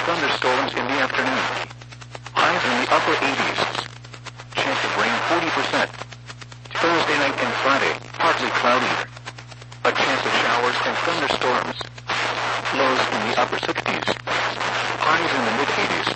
thunderstorms in the afternoon. Highs in the upper 80s. Chance of rain 40%. Thursday night and Friday, partly cloudy. A chance of showers and thunderstorms. Lows in the upper 60s. Highs in the mid 80s.